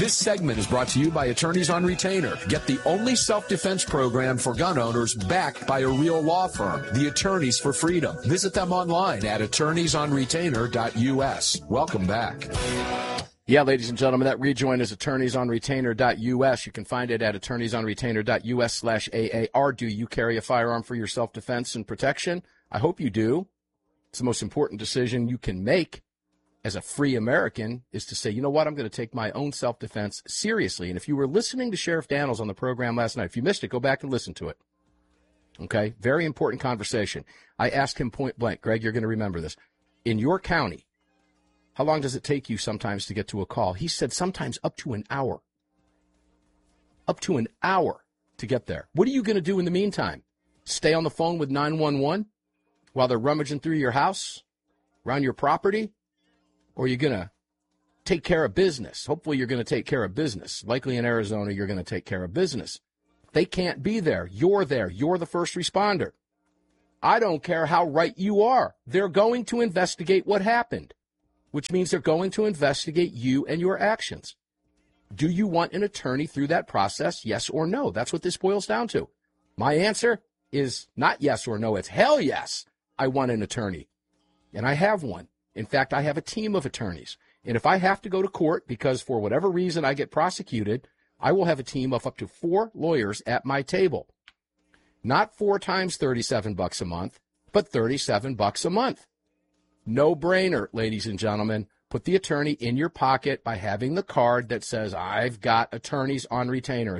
This segment is brought to you by Attorneys on Retainer. Get the only self-defense program for gun owners backed by a real law firm, the Attorneys for Freedom. Visit them online at attorneysonretainer.us. Welcome back. Yeah, ladies and gentlemen, that rejoin is attorneysonretainer.us. You can find it at attorneysonretainer.us/AAR. Do you carry a firearm for your self-defense and protection? I hope you do. It's the most important decision you can make as a free American, is to say, you know what, I'm going to take my own self-defense seriously. And if you were listening to Sheriff Daniels on the program last night, if you missed it, go back and listen to it. Okay? Very important conversation. I asked him point blank, Greg, you're going to remember this. In your county, how long does it take you sometimes to get to a call? He said sometimes up to an hour. Up to an hour to get there. What are you going to do in the meantime? Stay on the phone with 911 while they're rummaging through your house, around your property? Or are you going to take care of business? Hopefully you're going to take care of business. Likely in Arizona, you're going to take care of business. They can't be there. You're there. You're the first responder. I don't care how right you are. They're going to investigate what happened, which means they're going to investigate you and your actions. Do you want an attorney through that process, yes or no? That's what this boils down to. My answer is not yes or no. It's hell yes. I want an attorney, and I have one. In fact, I have a team of attorneys. And if I have to go to court because for whatever reason I get prosecuted, I will have a team of up to 4 lawyers at my table. Not 4 times $37 a month, but $37 a month. No brainer, ladies and gentlemen. Put the attorney in your pocket by having the card that says, I've got Attorneys on Retainer,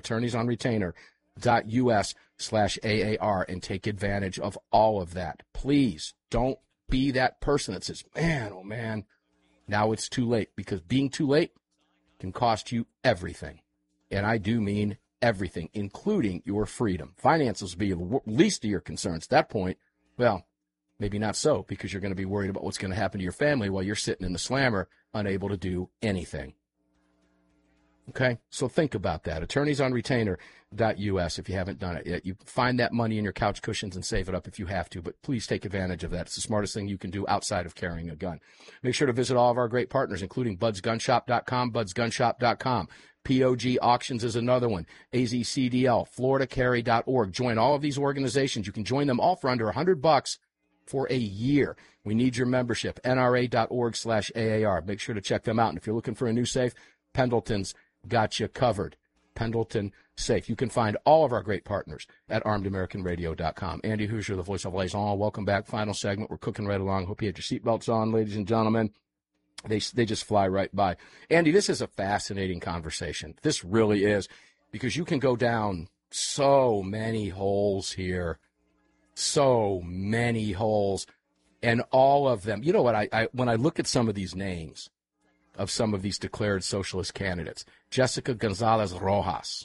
attorneysonretainer.us/AAR, and take advantage of all of that. Please don't be that person that says, man, oh man, now it's too late, because being too late can cost you everything. And I do mean everything, including your freedom. Finances will be the least of your concerns. At that point, well, maybe not so, because you're going to be worried about what's going to happen to your family while you're sitting in the slammer, unable to do anything. Okay, so think about that. Attorneysonretainer.us if you haven't done it yet. You find that money in your couch cushions and save it up if you have to, but please take advantage of that. It's the smartest thing you can do outside of carrying a gun. Make sure to visit all of our great partners, including budsgunshop.com, budsgunshop.com. POG Auctions is another one. AZCDL, FloridaCarry.org. Join all of these organizations. You can join them all for under $100 for a year. We need your membership. NRA.org/AAR. Make sure to check them out. And if you're looking for a new safe, Pendleton's got you covered. Pendleton Safe. You can find all of our great partners at ArmedAmericanRadio.com. Andy Hoosier, the voice of liaison. Welcome back. Final segment. We're cooking right along. Hope you had your seatbelts on, ladies and gentlemen. They just fly right by. Andy, this is a fascinating conversation. This really is, because you can go down so many holes here. So many holes. And all of them. You know what? I when I look at some of these names of some of these declared socialist candidates, Jessica Gonzalez Rojas.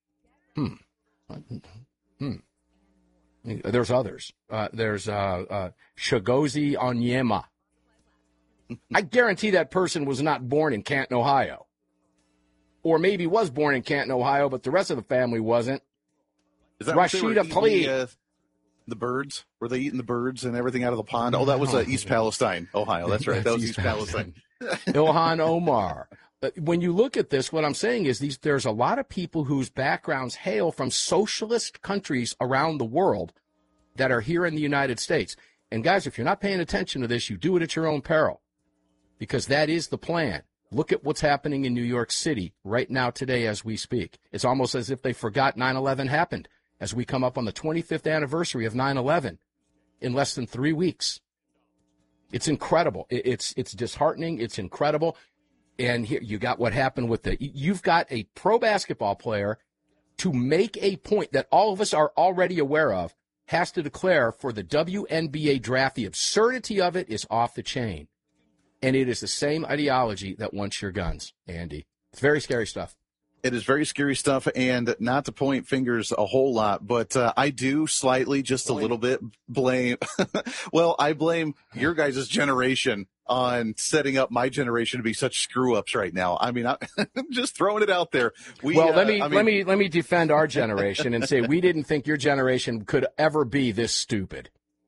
There's others. There's Chigozie Onyema. I guarantee that person was not born in Canton, Ohio. Or maybe was born in Canton, Ohio, but the rest of the family wasn't. Is that Rashida Tlaib. The birds? Were they eating the birds and everything out of the pond? Oh, that was East Palestine, Ohio. That's right. That was East Palestine. Ilhan Omar. When you look at this, what I'm saying is there's a lot of people whose backgrounds hail from socialist countries around the world that are here in the United States. And guys, if you're not paying attention to this, you do it at your own peril, because that is the plan. Look at what's happening in New York City right now today as we speak. It's almost as if they forgot 9/11 happened as we come up on the 25th anniversary of 9/11 in less than 3 weeks. It's incredible. It's disheartening. It's incredible. And here you got what happened with you've got a pro basketball player to make a point that all of us are already aware of, has to declare for the WNBA draft. The absurdity of it is off the chain. And it is the same ideology that wants your guns, Andy. It's very scary stuff. It is very scary stuff, and not to point fingers a whole lot, but I do slightly, just a little bit, blame – well, I blame your guys' generation on setting up my generation to be such screw-ups right now. I mean, I'm just throwing it out there. Let me defend our generation and say we didn't think your generation could ever be this stupid.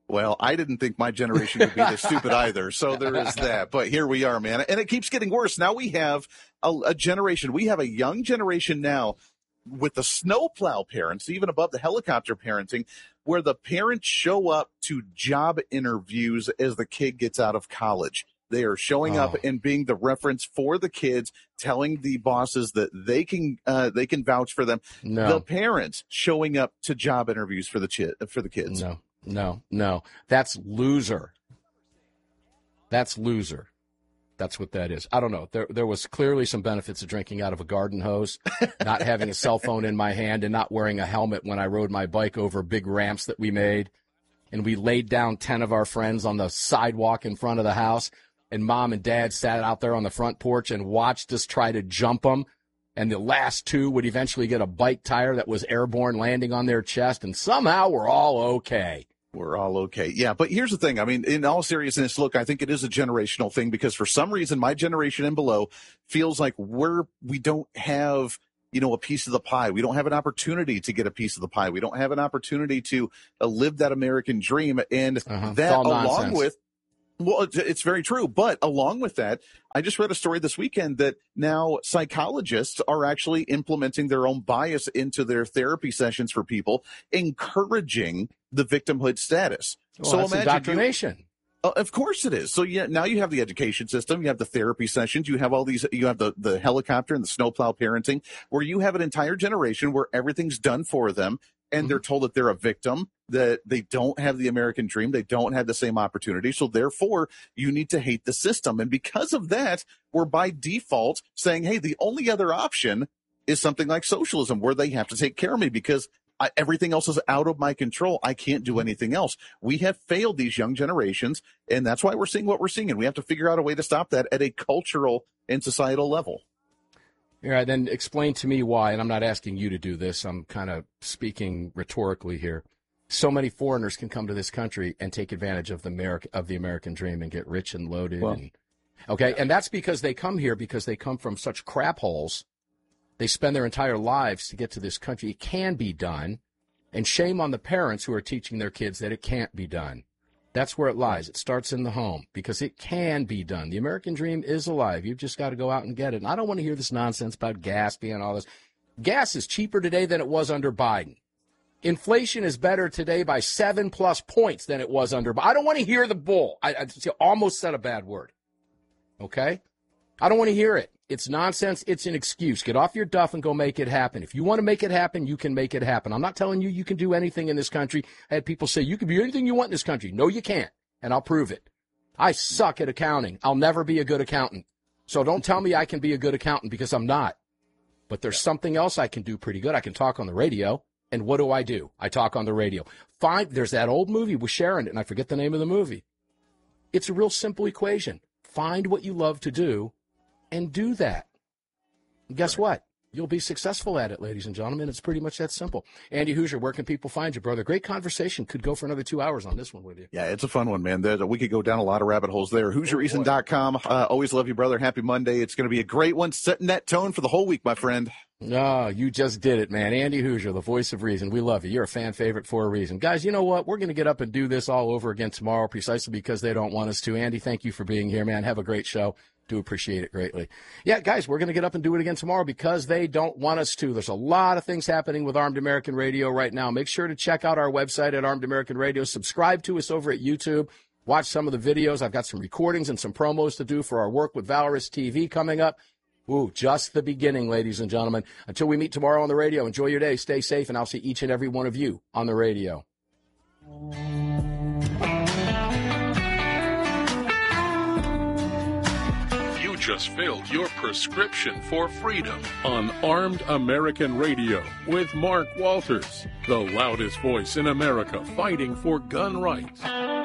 Well, I didn't think my generation would be this stupid either. So there is that. But here we are, man. And it keeps getting worse. Now we have a generation. We have a young generation now with the snowplow parents, even above the helicopter parenting, where the parents show up to job interviews as the kid gets out of college. They are showing up and being the reference for the kids, telling the bosses that they can vouch for them. No. The parents showing up to job interviews for the kids. No. That's loser. That's loser. That's what that is. I don't know. There was clearly some benefits of drinking out of a garden hose, not having a cell phone in my hand, and not wearing a helmet when I rode my bike over big ramps that we made. And we laid down 10 of our friends on the sidewalk in front of the house, and Mom and Dad sat out there on the front porch and watched us try to jump them. And the last two would eventually get a bike tire that was airborne landing on their chest, and somehow we're all okay. We're all okay. Yeah, but here's the thing. I mean, in all seriousness, look, I think it is a generational thing because for some reason, my generation and below feels like we don't have, a piece of the pie. We don't have an opportunity to get a piece of the pie. We don't have an opportunity to live that American dream. And that along with, well, it's very true. But along with that, I just read a story this weekend that now psychologists are actually implementing their own bias into their therapy sessions for people, encouraging the victimhood status. Well, so that's indoctrination. Of course it is. So now you have the education system, you have the therapy sessions, you have all these, you have the helicopter and the snowplow parenting, where you have an entire generation where everything's done for them. And they're told that they're a victim, that they don't have the American dream, they don't have the same opportunity. So therefore, you need to hate the system. And because of that, we're by default saying, hey, the only other option is something like socialism, where they have to take care of me because everything else is out of my control. I can't do anything else. We have failed these young generations, and that's why we're seeing what we're seeing. And we have to figure out a way to stop that at a cultural and societal level. All right, then explain to me why, and I'm not asking you to do this, I'm kind of speaking rhetorically here. So many foreigners can come to this country and take advantage of the American dream and get rich and loaded. And that's because they come here because they come from such crap holes. They spend their entire lives to get to this country. It can be done, and shame on the parents who are teaching their kids that it can't be done. That's where it lies. It starts in the home because it can be done. The American dream is alive. You've just got to go out and get it. And I don't want to hear this nonsense about gas being all this. Gas is cheaper today than it was under Biden. Inflation is better today by 7+ points than it was under Biden. I don't want to hear the bull. I almost said a bad word. Okay? I don't want to hear it. It's nonsense. It's an excuse. Get off your duff and go make it happen. If you want to make it happen, you can make it happen. I'm not telling you can do anything in this country. I had people say, you can do anything you want in this country. No, you can't. And I'll prove it. I suck at accounting. I'll never be a good accountant. So don't tell me I can be a good accountant because I'm not. But there's something else I can do pretty good. I can talk on the radio. And what do? I talk on the radio. There's that old movie with Sharon, and I forget the name of the movie. It's a real simple equation. Find what you love to do and do that. And guess what? You'll be successful at it, ladies and gentlemen. It's pretty much that simple. Andy Hoosier, where can people find you, brother? Great conversation. Could go for another 2 hours on this one with you. Yeah, it's a fun one, man. We could go down a lot of rabbit holes there. HoosierReason.com. Always love you, brother. Happy Monday. It's going to be a great one, setting that tone for the whole week, my friend. No, you just did it, man. Andy Hoosier, the voice of reason. We love you. You're a fan favorite for a reason. Guys, you know what? We're going to get up and do this all over again tomorrow precisely because they don't want us to. Andy, thank you for being here, man. Have a great show. Do appreciate it greatly. Yeah, guys, we're going to get up and do it again tomorrow because they don't want us to. There's a lot of things happening with Armed American Radio right now. Make sure to check out our website at Armed American Radio. Subscribe to us over at YouTube. Watch some of the videos. I've got some recordings and some promos to do for our work with Valorous TV coming up. Ooh, just the beginning, ladies and gentlemen. Until we meet tomorrow on the radio, enjoy your day, stay safe, and I'll see each and every one of you on the radio. You just filled your prescription for freedom on Armed American Radio with Mark Walters, the loudest voice in America fighting for gun rights.